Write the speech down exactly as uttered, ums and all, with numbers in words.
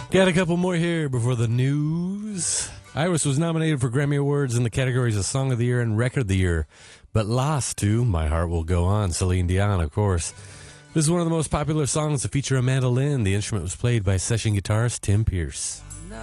Got a couple more here before the news. Iris was nominated for Grammy Awards in the categories of Song of the Year and Record of the Year, but lost to My Heart Will Go On, Celine Dion, of course. This is one of the most popular songs to feature a mandolin. The instrument was played by session guitarist Tim Pierce.